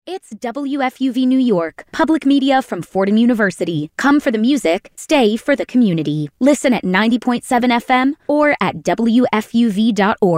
It's WFUV New York, public media from Fordham University. Come for the music, stay for the community. Listen at 90.7 FM or at WFUV.org.